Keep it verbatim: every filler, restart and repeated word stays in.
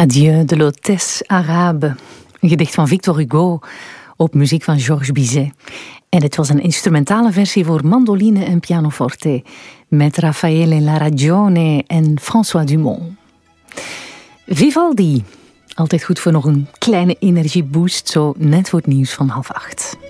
Adieu de l'hôtesse arabe. Een gedicht van Victor Hugo op muziek van Georges Bizet. En het was een instrumentale versie voor mandoline en pianoforte met Raffaele Laragione en François Dumont. Vivaldi. Altijd goed voor nog een kleine energieboost, zo net voor het nieuws van half acht.